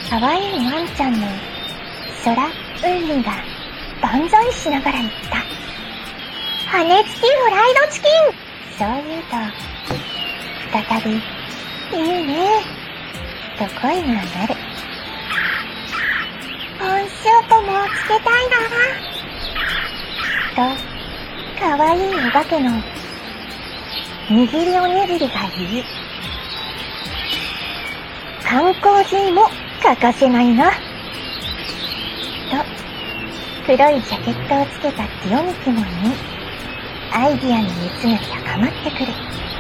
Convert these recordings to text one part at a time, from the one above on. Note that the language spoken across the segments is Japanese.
かわいいワンちゃんの空海が万歳しながら言った。羽根付きフライドチキン。そう言うと再びいいねと声が鳴る。コーンスープもつけたいなとかわいいお化けの握りおにぎりが言う。缶コーヒーも欠かせないなと黒いジャケットをつけたティオミキも言い、アイディアの熱が高まってくる。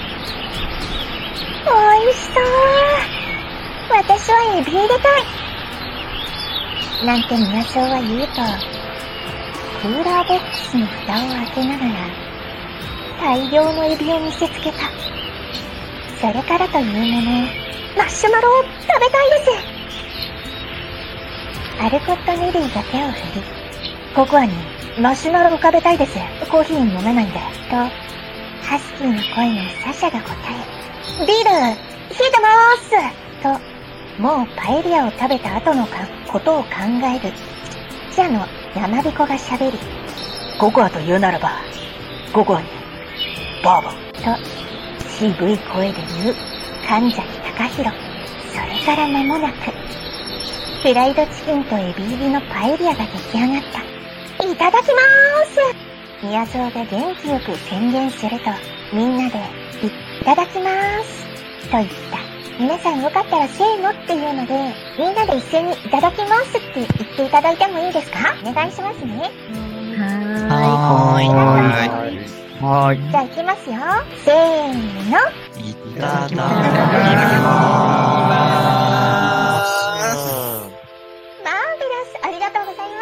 おいしそう。私はエビ入れたいなんて宮荘は言うと、クーラーボックスの蓋を開けながら大量のエビを見せつけた。それからというもの、マッシュマロを食べたいです。アルコット・ネリーが手を振り、ココアにマシュマロを食べたいです。コーヒー飲めないんで。と、ハスキーの声のサシャが答え、ビール、冷えてまーすと、もうパエリアを食べた後のことを考える、記者の山彦が喋り、ココアと言うならば、ココアに、バーボンと、渋い声で言う、神崎隆弘。それから間もなく、フライドチキンとエビ入りのパエリアが出来上がった。いただきまーす。宮蔵が元気よく宣言すると、みんなで、いただきまーす。と言った。皆さんよかったらせーのっていうので、みんなで一斉にいただきますって言っていただいてもいいですか？お願いしますね。 はい。 じゃあ行きますよ。せーの。 いただきます。 マーベラス、ありがとうございます。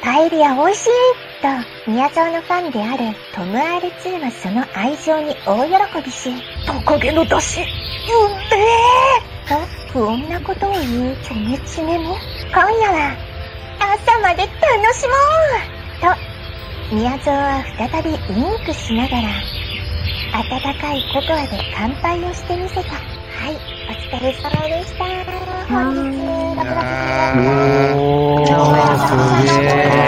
パエリア美味しいと、宮沢のファンであるトム R2 はその愛情に大喜びし、トカゲの出汁、うめーと不穏なことを言うチョメチメも、今夜は朝まで楽しもうと、宮沢は再びウインクしながら、温かいココアで乾杯をしてみせた。はい、お疲れ様でした。本日、6月14日。